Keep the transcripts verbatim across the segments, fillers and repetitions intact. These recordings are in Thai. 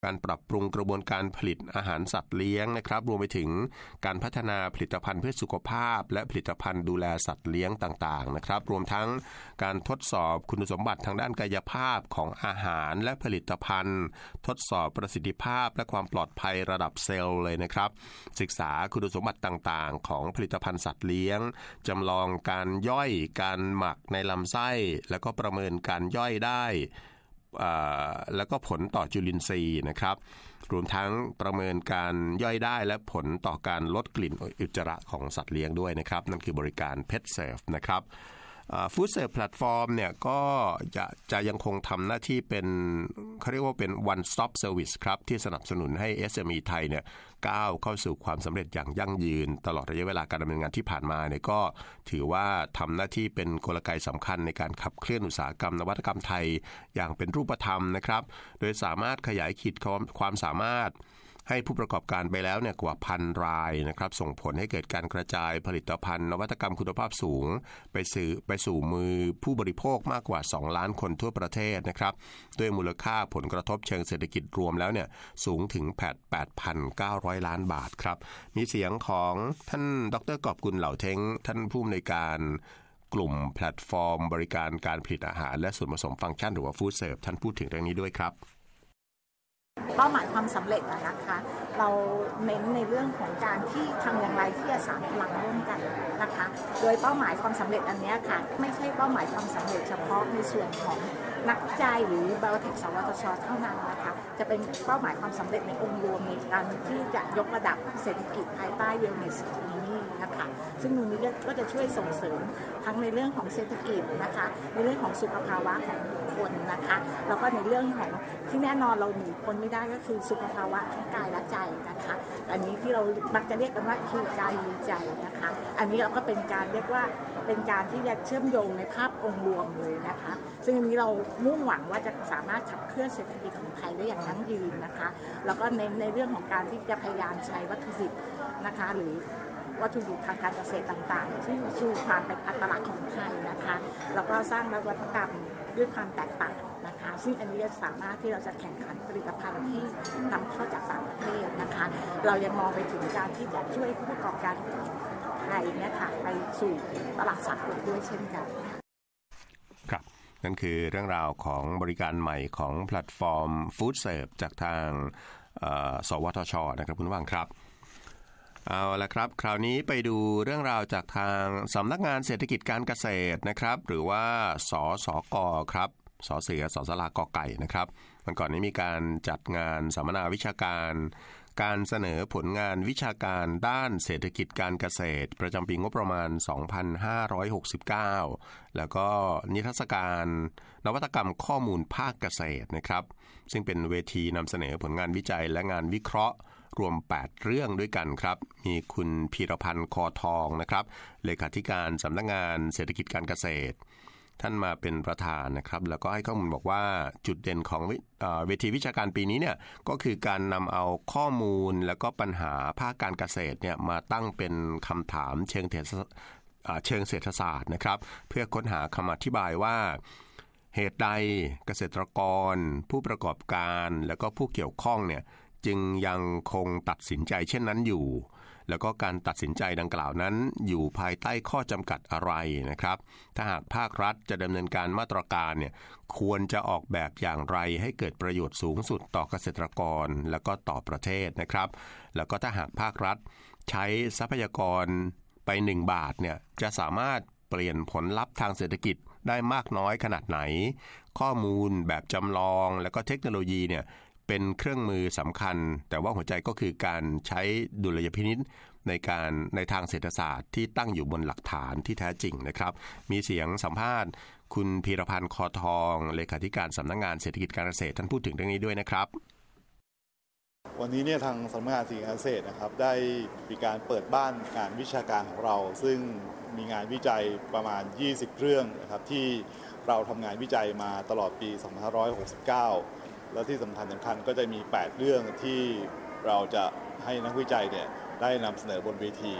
การปรับปรุงกระบวนการผลิตอาหารสัตว์เลี้ยงนะครับรวมไปถึงการพัฒนาผลิตภัณฑ์เพื่อสุขภาพและผลิตภัณฑ์ดูแลสัตว์เลี้ยงต่างๆนะครับรวมทั้งการทดสอบคุณสมบัติทางด้านกายภาพของอาหารและผลิตภัณฑ์ทดสอบประสิทธิภาพและความปลอดภัยระดับเซลล์เลยนะครับศึกษาคุณสมบัติต่างๆของผลิตภัณฑ์สัตว์เลี้ยงจำลองการย่อยการหมักในลำไส้แล้วก็ประเมินการย่อยได้แล้วก็ผลต่อจุลินทรีย์นะครับรวมทั้งประเมินการย่อยได้และผลต่อการลดกลิ่นอุจจาระของสัตว์เลี้ยงด้วยนะครับนั่นคือบริการ Pet Safe นะครับฟู้ดเซฟแพลตฟอร์มเนี่ยก็จะจะยังคงทำหน้าที่เป็นเขาเรียกว่าเป็น one stop service ครับที่สนับสนุนให้ เอส เอ็ม อี ไทยเนี่ยก้าวเข้าสู่ความสำเร็จอย่างยั่งยืนตลอดระยะเวลาการดำเนินงานที่ผ่านมาเนี่ยก็ถือว่าทำหน้าที่เป็นกลไกสำคัญในการขับเคลื่อนอุตสาหกรรมนวัตกรรมไทยอย่างเป็นรูปธรรมนะครับโดยสามารถขยายขีดความสามารถให้ผู้ประกอบการไปแล้วเนี่ยกว่าพันรายนะครับส่งผลให้เกิดการกระจายผลิตภัณฑ์นวัตกรรมคุณภาพสูงไปสู่ไปสู่มือผู้บริโภคมากกว่าสองล้านคนทั่วประเทศนะครับด้วยมูลค่าผลกระทบเชิงเศรษฐกิจรวมแล้วเนี่ยสูงถึง แปดพันเก้าร้อย ล้านบาทครับมีเสียงของท่านดร.กอบกุลเหล่าเท้งท่านผู้อำนวยการกลุ่มแพลตฟอร์มบริการการผลิตอาหารและส่วนผสมฟังก์ชันหรือว่าฟู้ดเซิร์ฟท่านพูดถึงเรื่องนี้ด้วยครับเป้าหมายความสำเร็จนะคะเราเน้นในเรื่องของการที่ทำอย่างไรที่จะสานพลังร่วมกันนะคะโดยเป้าหมายความสำเร็จอันนี้ค่ะไม่ใช่เป้าหมายความสำเร็จเฉพาะในส่วนของนักวิจัยหรือ Biotech สวทช.เท่านั้นนะคะจะเป็นเป้าหมายความสำเร็จในองค์รวมในการที่จะยกระดับเศรษฐกิจภายใต้ Wellness Economy นะคะซึ่งตรงนี้ก็จะช่วยส่งเสริมทั้งในเรื่องของเศรษฐกิจนะคะในเรื่องของสุขภาวะของคนนะคะแล้วก็ในเรื่องของที่แน่นอนเราหนีพ้นไม่ได้ก็คือสุขภาวะทั้งกายและใจนะคะอันนี้ที่เรามักจะเรียกกันว่าคือกายมีใจนะคะอันนี้เราก็เป็นการเรียกว่าเป็นการที่จะเชื่อมโยงในภาพองค์รวมเลยนะคะซึ่งอันนี้เรามุ่งหวังว่าจะสามารถขับเคลื่อนเศรษฐกิจของไทยได้อย่างยั่งยืนนะคะแล้วก็เน้นในเรื่องของการที่จะพยายามใช้วัตถุดิบนะคะหรือวัตถุดิบทางการเกษตรต่างๆที่ชูความเป็นอัตลักษณ์ของไทยนะคะแล้วก็สร้างนวัตกรรมด้วยความแตกต่างนะคะซึ่งอันนี้จะสามารถที่เราจะแข่งขันผลิตภัณฑ์ที่นำเข้าจากต่างประเทศนะคะเรายังมองไปถึงการที่จะช่วยผู้ประกอบการไทยเนี่ยค่ะไปสู่ตลาดสากลด้วยเช่นกันครับนั่นคือเรื่องราวของบริการใหม่ของแพลตฟอร์มฟู้ดเซิร์ฟจากทางสวทช.นะครับคุณผู้ฟังครับเอาละครับคราวนี้ไปดูเรื่องราวจากทางสำนักงานเศรษฐกิจการเกษตรนะครับหรือว่าสสก.ครับสเสือสสลากไก่นะครับวันก่อนนี้มีการจัดงานสัมมนาวิชาการการเสนอผลงานวิชาการด้านเศรษฐกิจการเกษตรประจำปีงบประมาณสองพันห้าร้อยหกสิบเก้าแล้วก็นิทรรศการนวัตกรรมข้อมูลภาคเกษตรนะครับซึ่งเป็นเวทีนำเสนอผลงานวิจัยและงานวิเคราะห์รวมแปดเรื่องด้วยกันครับมีคุณพีรพันธ์คอทองนะครับเลขาธิการสำนักงานเศรษฐกิจการเกษตรท่านมาเป็นประธานนะครับแล้วก็ให้ข้อมูลบอกว่าจุดเด่นของเวทีวิชาการปีนี้เนี่ยก็คือการนำเอาข้อมูลแล้วก็ปัญหาภาคการเกษตรเนี่ยมาตั้งเป็นคำถามเชิงเชิงเศรษฐศาสตร์นะครับเพื่อค้นหาคำอธิบายว่าเหตุใดเกษตรกรผู้ประกอบการแล้วก็ผู้เกี่ยวข้องเนี่ยจึงยังคงตัดสินใจเช่นนั้นอยู่แล้วก็การตัดสินใจดังกล่าวนั้นอยู่ภายใต้ข้อจำกัดอะไรนะครับถ้าหากภาครัฐจะดำเนินการมาตรการเนี่ยควรจะออกแบบอย่างไรให้เกิดประโยชน์สูงสุดต่อเกษตรกรแล้วก็ต่อประเทศนะครับแล้วก็ถ้าหากภาครัฐใช้ทรัพยากรไปหนึ่งบาทเนี่ยจะสามารถเปลี่ยนผลลัพธ์ทางเศรษฐกิจได้มากน้อยขนาดไหนข้อมูลแบบจำลองแล้วก็เทคโนโลยีเนี่ยเป็นเครื่องมือสำคัญแต่ว่าหัวใจก็คือการใช้ดุลยพินิจในการในทางเศรษฐศาสตร์ที่ตั้งอยู่บนหลักฐานที่แท้จริงนะครับมีเสียงสัมภาษณ์คุณพีรพันธ์คอทองเลขาธิการสำนักงานเศรษฐกิจการเกษตรท่านพูดถึงเรื่องนี้ด้วยนะครับวันนี้เนี่ยทางสำนักงานเศรษฐกิจการเกษตรนะครับได้มีการเปิดบ้านงานวิชาการของเราซึ่งมีงานวิจัยประมาณยี่สิบเรื่องนะครับที่เราทำงานวิจัยมาตลอดปีสองพันห้าร้อยหกสิบเก้าแล้วที่สำคัญสำคัญก็จะมีแปดเรื่องที่เราจะให้นักวิจัยเนี่ยได้นำเสนอบนเวที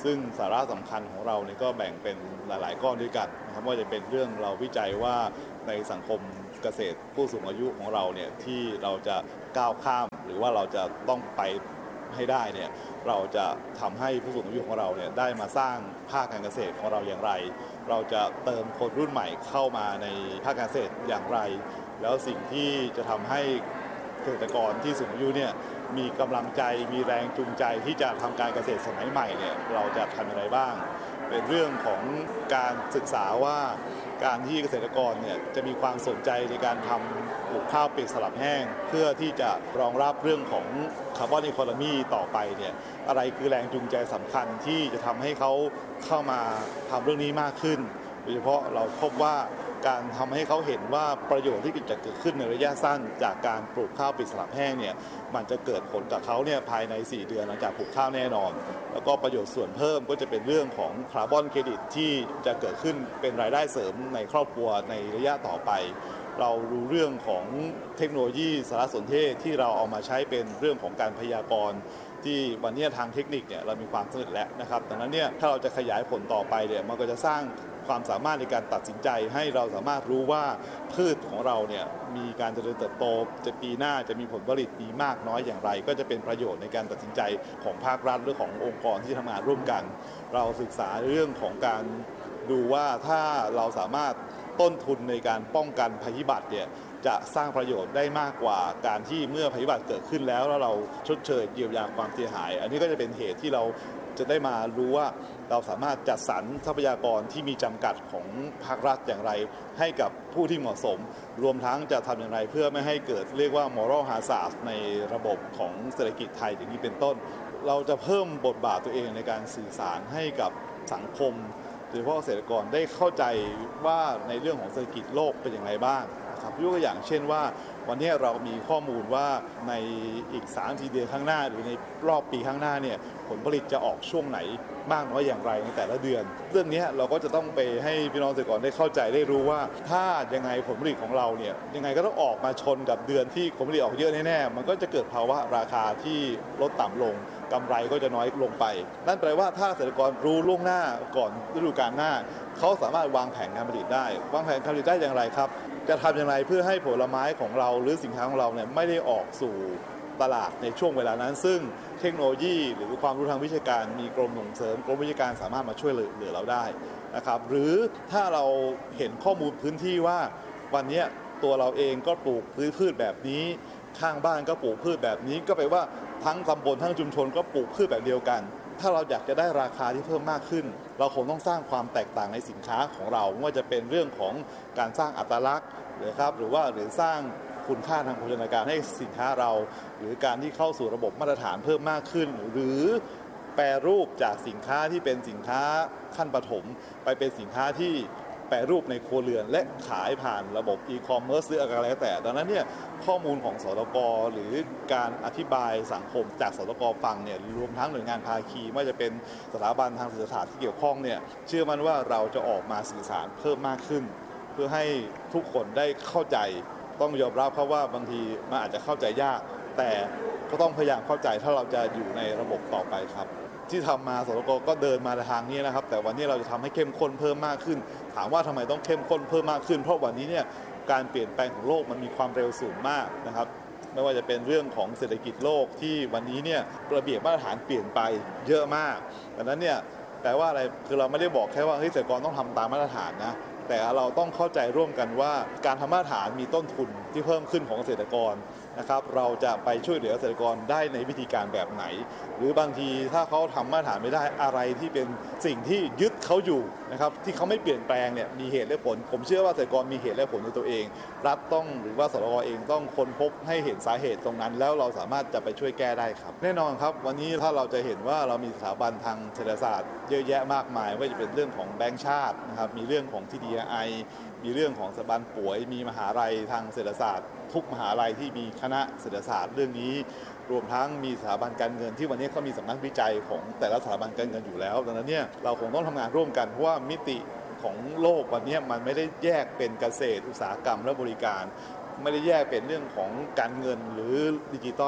ซึ่งสาระสำคัญของเราเนี่ยก็แบ่งเป็นหลายๆก้อนด้วยกันนะครับว่าจะเป็นเรื่องเราวิจัยว่าในสังคมเกษตรผู้สูงอายุของเราเนี่ยที่เราจะก้าวข้ามหรือว่าเราจะต้องไปให้ได้เนี่ยเราจะทำให้ผู้สูงอายุของเราเนี่ยได้มาสร้างภาคการเกษตรของเราอย่างไรเราจะเติมคนรุ่นใหม่เข้ามาในภาคการเกษตรอย่างไรแล้วสิ่งที่จะทำให้เกษตรกรที่สูงอายุเนี่ยมีกำลังใจมีแรงจูงใจที่จะทำการเกษตรสมัยใหม่เนี่ยเราจะทำอะไรบ้างเป็นเรื่องของการศึกษาว่าการที่เกษตรกรเนี่ยจะมีความสนใจในการทำปลูกข้าวเปียกสลับแห้งเพื่อที่จะรองรับเรื่องของคาร์บอนอีโคโนมีต่อไปเนี่ยอะไรคือแรงจูงใจสำคัญที่จะทำให้เขาเข้ามาทำเรื่องนี้มากขึ้นโดยเฉพาะเราพบว่าการทำให้เขาเห็นว่าประโยชน์ที่จะเกิดขึ้นในระยะสั้นจากการปลูกข้าวเปียกสลับแห้งเนี่ยมันจะเกิดผลกับเขาเนี่ยภายในสี่เดือนหลังจากปลูกข้าวแน่นอนแล้วก็ประโยชน์ส่วนเพิ่มก็จะเป็นเรื่องของคาร์บอนเครดิตที่จะเกิดขึ้นเป็นรายได้เสริมในครอบครัวในระยะต่อไปเรารู้เรื่องของเทคโนโลยีสารสนเทศที่เราเอามาใช้เป็นเรื่องของการพยากรณ์ที่วันนี้ทางเทคนิคเนี่ยเรามีความสำเร็จแล้วนะครับดังนั้นเนี่ยถ้าเราจะขยายผลต่อไปเนี่ยมันก็จะสร้างความสามารถในการตัดสินใจให้เราสามารถรู้ว่าพืชของเราเนี่ยมีการเจริญเติบโตจะปีหน้าจะมีผลผลิตดีมากน้อยอย่างไรก็จะเป็นประโยชน์ในการตัดสินใจของภาครัฐหรือขององค์กรที่ทำงานร่วมกันเราศึกษาเรื่องของการดูว่าถ้าเราสามารถต้นทุนในการป้องกันภัยพิบัติเนี่ยจะสร้างประโยชน์ได้มากกว่าการที่เมื่อภัยพิบัติเกิดขึ้นแล้วแล้วเราชดเชยเยียวยาความเสียหายอันนี้ก็จะเป็นเหตุที่เราจะได้มารู้ว่าเราสามารถจัดสรรทรัพยากรที่มีจำกัดของภาครัฐอย่างไรให้กับผู้ที่เหมาะสมรวมทั้งจะทำอย่างไรเพื่อไม่ให้เกิดเรียกว่า moral hazard ในระบบของเศรษฐกิจไทยอย่างนี้เป็นต้นเราจะเพิ่มบทบาทตัวเองในการสื่อสารให้กับสังคมโดยเฉพาะเกษตรกรได้เข้าใจว่าในเรื่องของเศรษฐกิจโลกเป็นอย่างไรบ้างครับยกตัวอย่างเช่นว่าวันนี้เรามีข้อมูลว่าในอีก สามถึงสี่ เดือนข้างหน้าหรือในรอบปีข้างหน้าเนี่ยผลผลิตจะออกช่วงไหนมากน้อยอย่างไรในแต่ละเดือนเรื่องนี้เราก็จะต้องไปให้พี่น้องเกษตรกรได้เข้าใจได้รู้ว่าถ้ายังไงผลผลิตของเราเนี่ยยังไงก็ต้องออกมาชนกับเดือนที่ผลผลิตออกเยอะแน่ๆมันก็จะเกิดภาวะราคาที่ลดต่ำลงกำไรก็จะน้อยลงไปนั่นแปลว่าถ้าเกษตรกรรู้ล่วงหน้าก่อนฤดูกาลหน้าเขาสามารถวางแผนการผลิตได้วางแผนการผลิตได้อย่างไรครับจะทำอย่างไรเพื่อให้ผลไม้ของเราหรือสินค้าของเราเนี่ยไม่ได้ออกสู่ตลาดในช่วงเวลานั้นซึ่งเทคโนโลยีหรือความรู้ทางวิชาการมีกรมส่งเสริมกรมวิชาการสามารถมาช่วยเหลือเราได้นะครับหรือถ้าเราเห็นข้อมูลพื้นที่ว่าวันนี้ตัวเราเองก็ปลูกพืชแบบนี้ข้างบ้านก็ปลูกพืชแบบนี้ก็แปลว่าทั้งตำบลทั้งชุมชนก็ปลูกพืชแบบเดียวกันถ้าเราอยากจะได้ราคาที่เพิ่มมากขึ้นเราคงต้องสร้างความแตกต่างในสินค้าของเราไม่ว่าจะเป็นเรื่องของการสร้างอัตลักษณ์หรือครับหรือว่าหรือสร้างคุณค่าทางโภชนาการให้สินค้าเราหรือการที่เข้าสู่ระบบมาตรฐานเพิ่มมากขึ้นหรือแปรรูปจากสินค้าที่เป็นสินค้าขั้นปฐมไปเป็นสินค้าที่แปรรูปในครัวเรือนและขายผ่านระบบอีคอมเมิร์ซหรืออะไรก็แต่ดังนั้นเนี่ยข้อมูลของสตก.หรือการอธิบายสังคมจากสตก.ฟังเนี่ยรวมทั้งหน่วยงานภาคีไม่ว่าจะเป็นสถาบันทางเศรษฐศาสตร์ที่เกี่ยวข้องเนี่ยเชื่อมั่นว่าเราจะออกมาสื่อสารเพิ่มมากขึ้นเพื่อให้ทุกคนได้เข้าใจต้องยอมรับครับว่าบางทีมันอาจจะเข้าใจยากแต่ก็ต้องพยายามเข้าใจถ้าเราจะอยู่ในระบบต่อไปครับที่ทำมาสตก.ก็เดินมาในทางนี้นะครับแต่วันนี้เราจะทำให้เข้มข้นเพิ่มมากขึ้นถามว่าทำไมต้องเข้มข้นเพิ่มมากขึ้นเพราะวันนี้เนี่ยการเปลี่ยนแปลงของโลกมันมีความเร็วสูงมากนะครับไม่ว่าจะเป็นเรื่องของเศรษฐกิจโลกที่วันนี้เนี่ยระเบียบมาตรฐานเปลี่ยนไปเยอะมากดังนั้นเนี่ยแปลว่าอะไรคือเราไม่ได้บอกแค่ว่าเฮ้ยเกษตรกรต้องทำตามมาตรฐานนะแต่เราต้องเข้าใจร่วมกันว่าการทำมาตรฐานมีต้นทุนที่เพิ่มขึ้นของเกษตรกรนะครับเราจะไปช่วยเหลือเกษตรกรได้ในวิธีการแบบไหนหรือบางทีถ้าเขาทำมาตรฐานไม่ได้อะไรที่เป็นสิ่งที่ยึดเขาอยู่นะครับที่เขาไม่เปลี่ยนแปลงเนี่ยมีเหตุและผลผมเชื่อว่าเกษตรกรมีเหตุและผลในตัวเองรัฐต้องหรือว่าสตก.เองต้องค้นพบให้เห็นสาเหตุตรงนั้นแล้วเราสามารถจะไปช่วยแก้ได้ครับแน่นอนครับวันนี้ถ้าเราจะเห็นว่าเรามีสถาบันทางเศรษฐศาสตร์เยอะแยะมากมายว่าจะเป็นเรื่องของแบงก์ชาตินะครับมีเรื่องของ ที ดี ไอ มีเรื่องของสถาบันป่วยมีมหาลัยทางเศรษฐศาสตร์ทุกมหาลัยที่มีคณะเศรษฐศาสตร์เรื่องนี้รวมทั้งมีสถาบันการเงินที่วันนี้เขามีสำนักวิจัยของแต่ละสถาบันการเงินอยู่แล้วดังนั้นเนี่ยเราคงต้องทำงานร่วมกันเพราะว่ามิติของโลกวันนี้มันไม่ได้แยกเป็นเกษตรอุตสาหกรรมและบริการไม่ได้แยกเป็นเรื่องของการเงินหรือดิจิตอล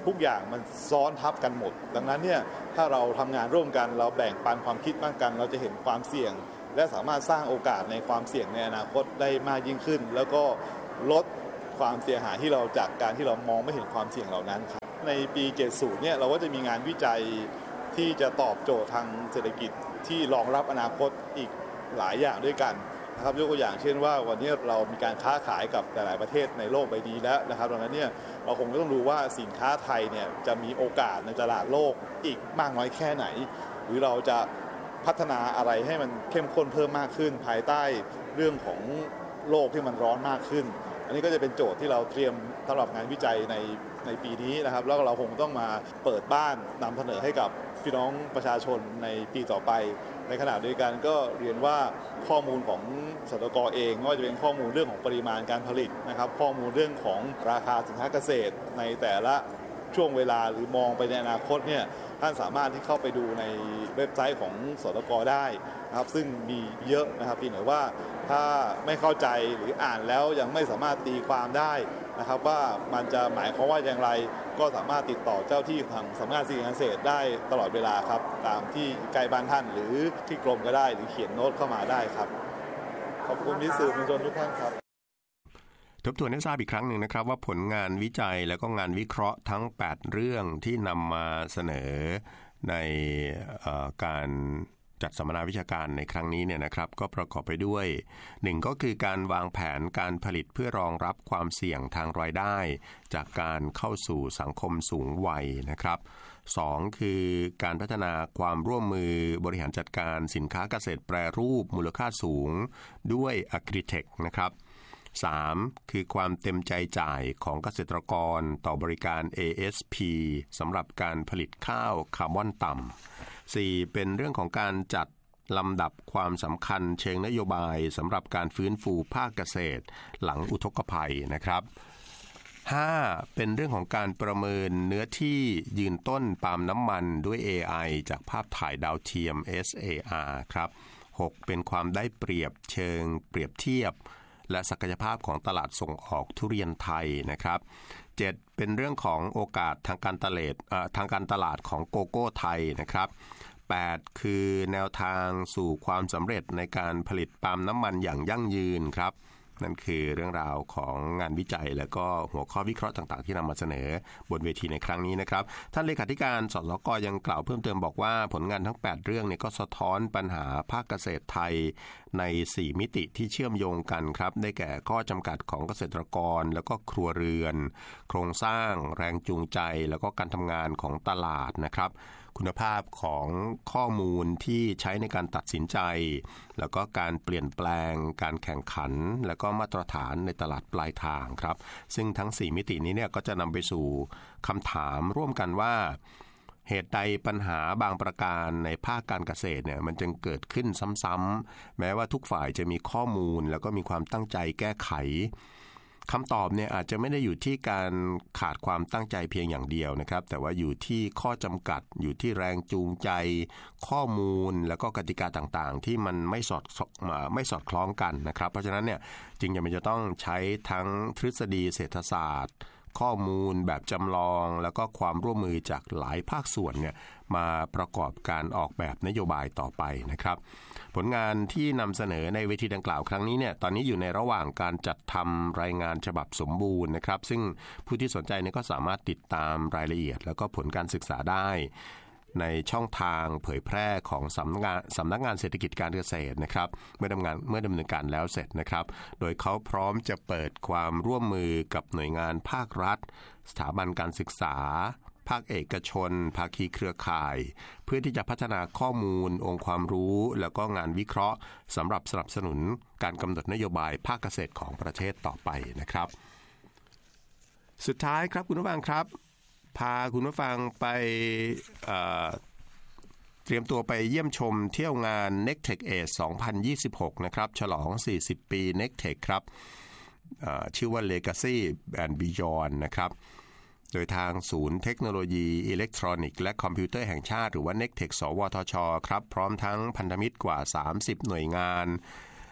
ทุกอย่างมันซ้อนทับกันหมดดังนั้นเนี่ยถ้าเราทำงานร่วมกันเราแบ่งปันความคิดมากกันเราจะเห็นความเสี่ยงและสามารถสร้างโอกาสในความเสี่ยงในอนาคตได้มากยิ่งขึ้นแล้วก็ลดความเสียหายที่เราจากการที่เรามองไม่เห็นความเสี่ยงเหล่านั้นครับในปีเจ็ดสิบเนี่ยเราก็จะมีงานวิจัยที่จะตอบโจทย์ทางเศรษฐกิจที่รองรับอนาคตอีกหลายอย่างด้วยกันนะครับยกตัวอย่างเช่นว่าวันนี้เรามีการค้าขายกับหลายๆประเทศในโลกใบนี้แล้วนะครับดังนั้นเนี่ยเราคงต้องดูว่าสินค้าไทยเนี่ยจะมีโอกาสในตลาดโลกอีกมากน้อยแค่ไหนหรือเราจะพัฒนาอะไรให้มันเข้มข้นเพิ่มมากขึ้นภายใต้เรื่องของโลกที่มันร้อนมากขึ้นอันนี้ก็จะเป็นโจทย์ที่เราเตรียมสำหรับงานวิจัยในในปีนี้นะครับแล้วเราคงต้องมาเปิดบ้านนำเสนอให้กับพี่น้องประชาชนในปีต่อไปในขณะเดียวกันก็เรียนว่าข้อมูลของสตก.เองไม่ว่าจะเป็นข้อมูลเรื่องของปริมาณการผลิตนะครับข้อมูลเรื่องของราคาสินค้าเกษตรในแต่ละช่วงเวลาหรือมองไปในอนาคตเนี่ยท่านสามารถที่เข้าไปดูในเว็บไซต์ของสตก.ได้นะครับซึ่งมีเยอะนะครับเพียงแต่ว่าถ้าไม่เข้าใจหรืออ่านแล้วยังไม่สามารถตีความได้นะครับว่ามันจะหมายความว่าอย่างไรก็สามารถติดต่อเจ้าที่ทางสำนักงานสิ่งเกษตรได้ตลอดเวลาครับตามที่ใกล้บ้านท่านหรือที่กรมก็ได้หรือเขียนโน้ตเข้ามาได้ครับขอบคุณมิตรสื่อมวลชนทุกท่านครับทบทวนให้ทราบอีกครั้งหนึ่งนะครับว่าผลงานวิจัยและก็งานวิเคราะห์ทั้งแปดเรื่องที่นำมาเสนอในการจัดสัมมนาวิชาการในครั้งนี้เนี่ยนะครับก็ประกอบไปด้วยหนึ่งก็คือการวางแผนการผลิตเพื่อรองรับความเสี่ยงทางรายได้จากการเข้าสู่สังคมสูงวัยนะครับสองคือการพัฒนาความร่วมมือบริหารจัดการสินค้าเกษตรแปรรูปมูลค่าสูงด้วย Agritech นะครับสามคือความเต็มใจจ่ายของเกษตรกรต่อบริการ เอ เอส พี สำหรับการผลิตข้าวคาร์บอนต่ำสี่เป็นเรื่องของการจัดลำดับความสำคัญเชิงนโยบายสำหรับการฟื้นฟูภาคเกษตรหลังอุทกภัยนะครับห้าเป็นเรื่องของการประเมินเนื้อที่ยืนต้นปาล์มน้ำมันด้วย เอ ไอ จากภาพถ่ายดาวเทียม เอส เอ อาร์ ครับหกเป็นความได้เปรียบเชิงเปรียบเทียบและศักยภาพของตลาดส่งออกทุเรียนไทยนะครับเจ็ดเป็นเรื่องของโอกาสทางการตลาดทางการตลาดของโกโก้ไทยนะครับแปดคือแนวทางสู่ความสำเร็จในการผลิตปาล์มน้ำมันอย่างยั่งยืนครับนั่นคือเรื่องราวของงานวิจัยและก็หัวข้อวิเคราะห์ต่างๆที่นำมาเสนอบนเวทีในครั้งนี้นะครับท่านเลขาธิการสสก.ยังกล่าวเพิ่มเติมบอกว่าผลงานทั้งแปดเรื่องเนี่ยก็สะท้อนปัญหาภาคเกษตรไทยในสี่มิติที่เชื่อมโยงกันครับได้แก่ข้อจำกัดของเกษตรกรแล้วก็ครัวเรือนโครงสร้างแรงจูงใจแล้วก็การทำงานของตลาดนะครับคุณภาพของข้อมูลที่ใช้ในการตัดสินใจแล้วก็การเปลี่ยนแปลงการแข่งขันแล้วก็มาตรฐานในตลาดปลายทางครับซึ่งทั้งสี่มิตินี้เนี่ยก็จะนำไปสู่คำถามร่วมกันว่าเหตุใดปัญหาบางประการในภาคการเกษตรเนี่ยมันจึงเกิดขึ้นซ้ำๆแม้ว่าทุกฝ่ายจะมีข้อมูลแล้วก็มีความตั้งใจแก้ไขคำตอบเนี่ยอาจจะไม่ได้อยู่ที่การขาดความตั้งใจเพียงอย่างเดียวนะครับแต่ว่าอยู่ที่ข้อจำกัดอยู่ที่แรงจูงใจข้อมูลแล้วก็กติกาต่างๆที่มันไม่สอดไม่สอดคล้องกันนะครับเพราะฉะนั้นเนี่ยจึงจำเป็นจะต้องใช้ทั้งทฤษฎีเศรษฐศาสตร์ข้อมูลแบบจำลองแล้วก็ความร่วมมือจากหลายภาคส่วนเนี่ยมาประกอบการออกแบบนโยบายต่อไปนะครับผลงานที่นำเสนอในเวทีดังกล่าวครั้งนี้เนี่ยตอนนี้อยู่ในระหว่างการจัดทำรายงานฉบับสมบูรณ์นะครับซึ่งผู้ที่สนใจเนี่ยก็สามารถติดตามรายละเอียดแล้วก็ผลการศึกษาได้ในช่องทางเผยแพร่ของสำนักงานสำนักงานเศรษฐกิจการเกษตรนะครับเมื่อดำเนินเมื่อดำเนินการแล้วเสร็จนะครับโดยเขาพร้อมจะเปิดความร่วมมือกับหน่วยงานภาครัฐสถาบันการศึกษาภาคเอกชนภาคีเครือข่ายเพื่อที่จะพัฒนาข้อมูลองค์ความรู้แล้วก็งานวิเคราะห์สำหรับสนับสนุนการกำหนดนโยบายภาคเกษตรของประเทศต่อไปนะครับสุดท้ายครับคุณผู้ฟังครับพาคุณผู้ฟังไปเอ่อเตรียมตัวไปเยี่ยมชมเที่ยวงาน Nectech Age สองพันยี่สิบหกนะครับฉลองสี่สิบปี Nectech ครับชื่อว่า Legacy and Beyond นะครับโดยทางศูนย์เทคโนโลยีอิเล็กทรอนิกส์และคอมพิวเตอร์แห่งชาติหรือว่า Nectech สวทช.ครับพร้อมทั้งพันธมิตรกว่าสามสิบหน่วยงาน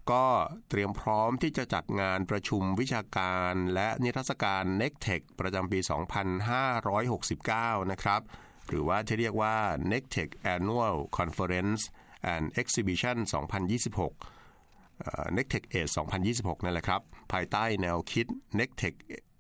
ก็เตรียมพร้อมที่จะจัดงานประชุมวิชาการและนิทรรศการ เน็กเทค ประจำปี สองพันห้าร้อยหกสิบเก้า นะครับหรือว่าที่เรียกว่า เน็กเทค Annual Conference and Exhibition สองพันยี่สิบหก เอ่อ เน็กเทค เอจ สองพันยี่สิบหก นั่นแหละครับภายใต้แนวคิด เน็กเทค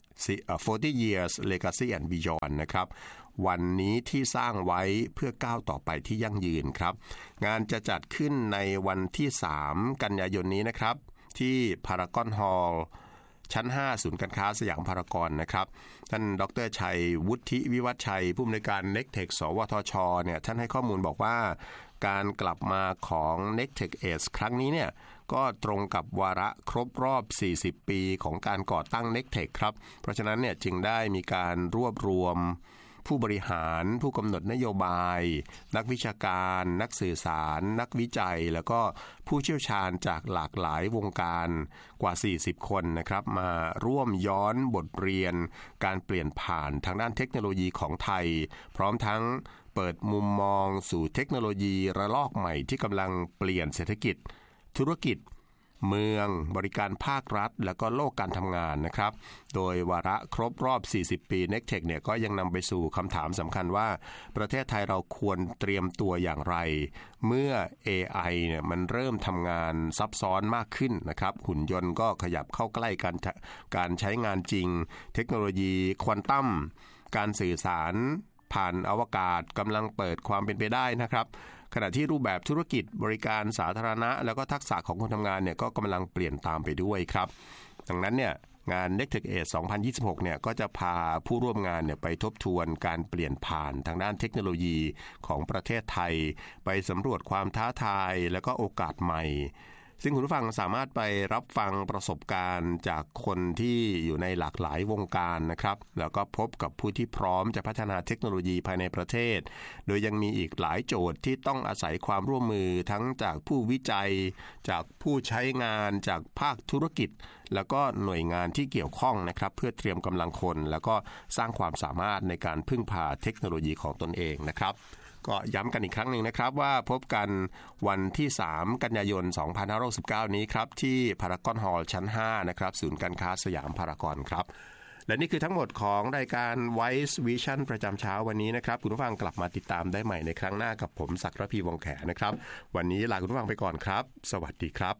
forty years Legacy and Beyond นะครับวันนี้ที่สร้างไว้เพื่อก้าวต่อไปที่ยั่งยืนครับงานจะจัดขึ้นในวันที่สามกันยายนนี้นะครับที่พารากอนฮอลล์ชั้นห้าศูนย์การค้าสยามพารากอนนะครับท่านดร.ชัยวุฒิวิวัฒชัยผู้อำนวยการ เน็กเทค สวทช.เนี่ยท่านให้ข้อมูลบอกว่าการกลับมาของ เน็กเทค Age ครั้งนี้เนี่ยก็ตรงกับวาระครบรอบสี่สิบปีของการก่อตั้ง เน็กเทค ครับเพราะฉะนั้นเนี่ยจึงได้มีการรวบรวมผู้บริหารผู้กำหนดนโยบายนักวิชาการนักสื่อสารนักวิจัยแล้วก็ผู้เชี่ยวชาญจากหลากหลายวงการกว่าสี่สิบคนนะครับมาร่วมย้อนบทเรียนการเปลี่ยนผ่านทางด้านเทคโนโลยีของไทยพร้อมทั้งเปิดมุมมองสู่เทคโนโลยีระลอกใหม่ที่กำลังเปลี่ยนเศรษฐกิจธุรกิจเมืองบริการภาครัฐและก็โลกการทำงานนะครับโดยวาระครบรอบสี่สิบปี เน็กเทค เนี่ยก็ยังนำไปสู่คำถามสำคัญว่าประเทศไทยเราควรเตรียมตัวอย่างไรเมื่อ เอ ไอ เนี่ยมันเริ่มทำงานซับซ้อนมากขึ้นนะครับหุ่นยนต์ก็ขยับเข้าใกล้การการใช้งานจริงเทคโนโลยีควอนตัมการสื่อสารผ่านอวกาศกำลังเปิดความเป็นไปได้นะครับขณะที่รูปแบบธุรกิจบริการสาธารณะแล้วก็ทักษะของคนทำงานเนี่ยก็กำลังเปลี่ยนตามไปด้วยครับดังนั้นเนี่ยงาน เน็กเทค Age สองพันยี่สิบหกเนี่ยก็จะพาผู้ร่วมงานเนี่ยไปทบทวนการเปลี่ยนผ่านทางด้านเทคโนโลยีของประเทศไทยไปสำรวจความท้าทายแล้วก็โอกาสใหม่ซึ่งคุณผู้ฟังสามารถไปรับฟังประสบการณ์จากคนที่อยู่ในหลากหลายวงการนะครับแล้วก็พบกับผู้ที่พร้อมจะพัฒนาเทคโนโลยีภายในประเทศโดยยังมีอีกหลายโจทย์ที่ต้องอาศัยความร่วมมือทั้งจากผู้วิจัยจากผู้ใช้งานจากภาคธุรกิจแล้วก็หน่วยงานที่เกี่ยวข้องนะครับเพื่อเตรียมกำลังคนแล้วก็สร้างความสามารถในการพึ่งพาเทคโนโลยีของตนเองนะครับก็ย้ำกันอีกครั้งหนึ่งนะครับว่าพบกันวันที่สามกันยายนสองพันห้าร้อยหกสิบเก้านี้ครับที่พารากอนฮอลล์ชั้นห้านะครับศูนย์การค้าสยามพารากอนครับและนี่คือทั้งหมดของรายการ Voice Vision ประจำเช้าวันนี้นะครับคุณผู้ฟังกลับมาติดตามได้ใหม่ในครั้งหน้ากับผมศักดิ์ระพีวงศ์แขนะครับวันนี้ลาคุณผู้ฟังไปก่อนครับสวัสดีครับ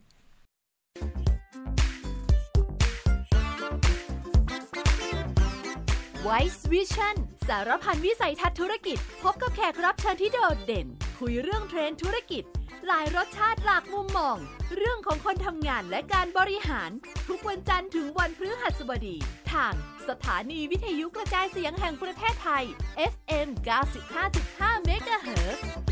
Voice Vision สารพันวิสัยทัศน์ธุรกิจพบกับแขกรับเชิญที่โดดเด่นคุยเรื่องเทรนด์ธุรกิจหลายรสชาติหลากมุมมองเรื่องของคนทำงานและการบริหารทุกวันจันทร์ถึงวันพฤหัสบดีทางสถานีวิทยุกระจายเสียงแห่งประเทศไทย เอฟ เอ็ม เก้าสิบห้าจุดห้า เมกะเฮิรตซ์